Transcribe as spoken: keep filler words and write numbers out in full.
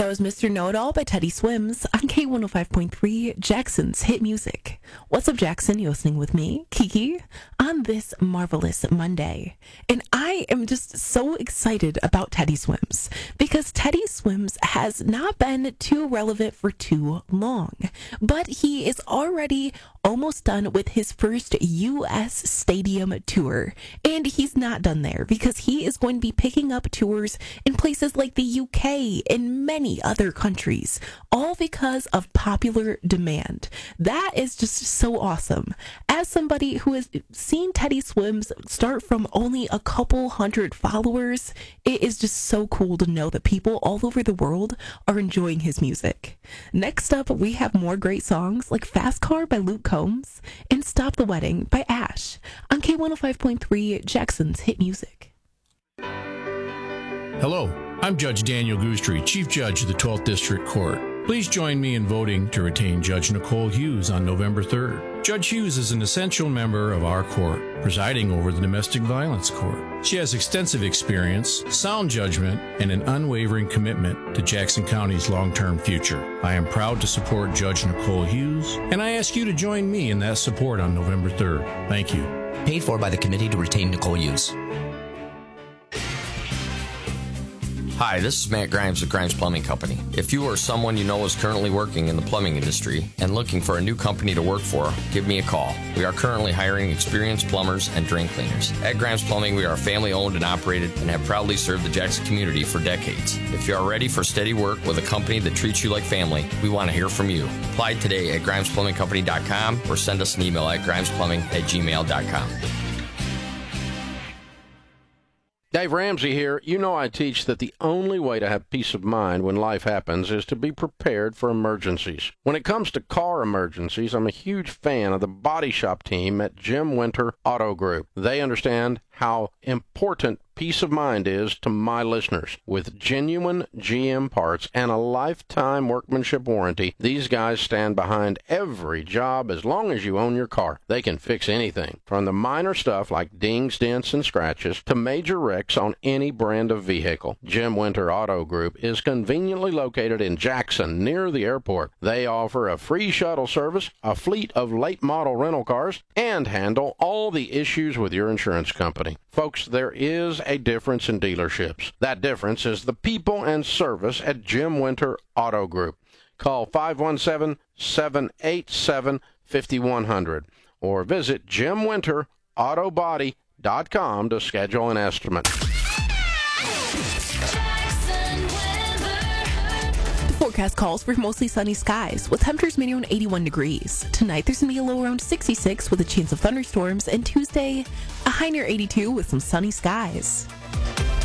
That was Mister Know-It-All by Teddy Swims on K one oh five point three, Jackson's Hit Music. What's up, Jackson? You're listening with me, Kiki, on this marvelous Monday. And I am just so excited about Teddy Swims because Teddy Swims has not been too relevant for too long, but he is already almost done with his first U S stadium tour. And he's not done there because he is going to be picking up tours in places like the U K and many other countries, all because of popular demand. That is just so awesome. As somebody who has seen Teddy Swims start from only a couple hundred followers, it is just so cool to know that people all over the world are enjoying his music. Next up, we have more great songs like Fast Car by Luke Combs and Stop the Wedding by Ash on K one oh five point three, Jackson's Hit Music. Hello, I'm Judge Daniel Goostrey, Chief Judge of the twelfth District Court. Please join me in voting to retain Judge Nicole Hughes on November third. Judge Hughes is an essential member of our court, presiding over the Domestic Violence Court. She has extensive experience, sound judgment, and an unwavering commitment to Jackson County's long-term future. I am proud to support Judge Nicole Hughes, and I ask you to join me in that support on November third. Thank you. Paid for by the Committee to Retain Nicole Hughes. Hi, this is Matt Grimes with Grimes Plumbing Company. If you or someone you know is currently working in the plumbing industry and looking for a new company to work for, give me a call. We are currently hiring experienced plumbers and drain cleaners. At Grimes Plumbing, we are family owned and operated and have proudly served the Jackson community for decades. If you are ready for steady work with a company that treats you like family, we want to hear from you. Apply today at grimes plumbing company dot com or send us an email at grimes plumbing at gmail dot com. Dave Ramsey here. You know I teach that the only way to have peace of mind when life happens is to be prepared for emergencies. When it comes to car emergencies, I'm a huge fan of the body shop team at Jim Winter Auto Group. They understand how important peace of mind is to my listeners. With genuine G M parts and a lifetime workmanship warranty, these guys stand behind every job as long as you own your car. They can fix anything, from the minor stuff like dings, dents, and scratches to major wrecks on any brand of vehicle. Jim Winter Auto Group is conveniently located in Jackson, near the airport. They offer a free shuttle service, a fleet of late model rental cars, and handle all the issues with your insurance company. Folks, there is a difference in dealerships. That difference is the people and service at Jim Winter Auto Group. Call five one seven, seven eight seven, five one zero zero or visit jim winter auto body dot com to schedule an estimate. Forecast calls for mostly sunny skies with temperatures mainly around eighty-one degrees. Tonight there's going to be a low around sixty-six with a chance of thunderstorms, and Tuesday a high near eighty-two with some sunny skies.